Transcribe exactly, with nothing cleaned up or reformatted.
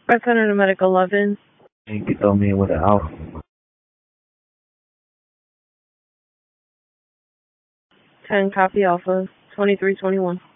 five hundred to medic eleven. You can throw me with an alpha. ten, copy Alpha. twenty-three twenty-one.